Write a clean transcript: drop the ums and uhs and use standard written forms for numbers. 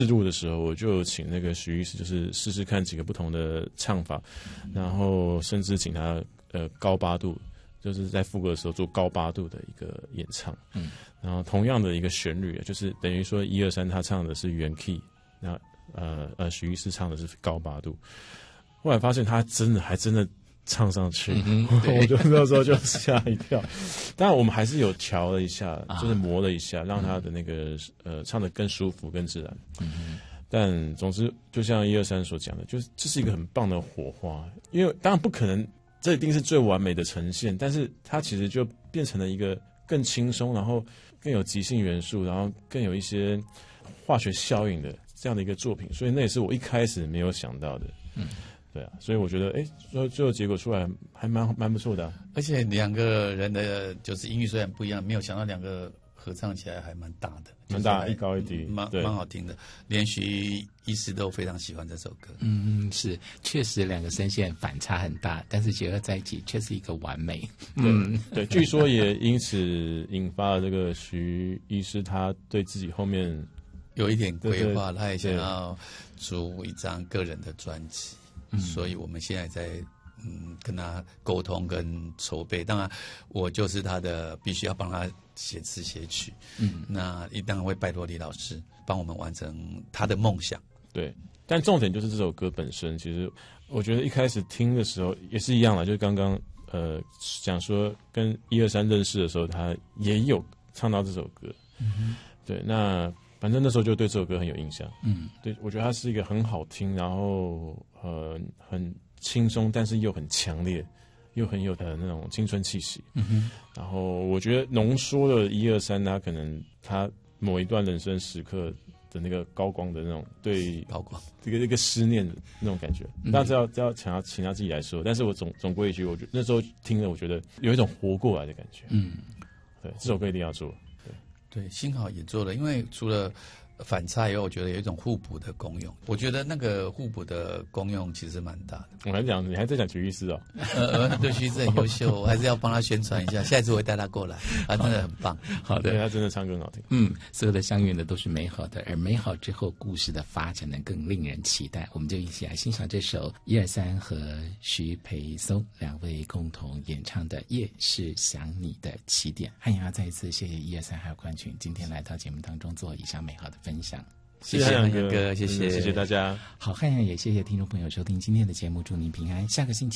试录的时候，我就请那个徐医师就是试试看几个不同的唱法，然后甚至请他高八度，就是在副歌的时候做高八度的一个演唱。然后同样的一个旋律，就是等于说1、2、3他唱的是原 key， 那徐医师唱的是高八度。后来发现他还真的唱上去，我就那时候就吓一跳。当然我们还是有调了一下，就是磨了一下，让他的那个唱得更舒服、更自然。但总之，就像1、2、3所讲的，就是这是一个很棒的火花。因为当然不可能，这一定是最完美的呈现，但是它其实就变成了一个更轻松，然后更有即兴元素，然后更有一些化学效应的这样的一个作品。所以那也是我一开始没有想到的。对啊，所以我觉得，最后结果出来还蛮不错的。 而且两个人的就是音域虽然不一样，没有想到两个合唱起来还蛮大的， 蛮大，一高一低， 蛮好听的。连徐医师都非常喜欢这首歌。 是，确实两个声线反差很大，但是结合在一起却是一个完美。 对，据说也因此引发了这个徐医师他对自己后面有一点规划，他也想要出一张个人的专辑。所以我们现在在跟他沟通跟筹备。当然我就是他的必须要帮他写词写曲。那当然会拜托李老师帮我们完成他的梦想。 对，但重点就是这首歌本身，其实我觉得一开始听的时候也是一样啦，就是刚刚讲说跟1、2、3认识的时候，他也有唱到这首歌。对，那反正那时候就对这首歌很有印象。对，我觉得它是一个很好听，然后很轻松，但是又很强烈，又很有那种青春气息。然后我觉得浓缩了1、2、3，他可能他某一段人生时刻的那个高光的那种对高光这个思念的那种感觉。但是要请他自己来说，但是我总归一句，我觉得那时候听了，我觉得有一种活过来的感觉。对，这首歌一定要做。 对，幸好也做了，因为除了反差以后，我觉得有一种互补的功用。我觉得那个互补的功用其实蛮大的。 我还讲，你还在讲徐医师哦？ 对，徐医师很优秀，我还是要帮他宣传一下。下一次我会带他过来，他真的很棒。 好的， 他真的唱歌很好听。 所有的相遇呢都是美好的，而美好之后故事的发展呢更令人期待。我们就一起来欣赏这首1、2、3和徐培松两位共同演唱的《夜是想你的起点》。汉阳再一次谢谢1、2、3还有冠群今天来到节目当中做以上美好的分享。 谢谢汉阳哥，谢谢大家。 好，汉阳也谢谢听众朋友收听今天的节目，祝您平安。下个星期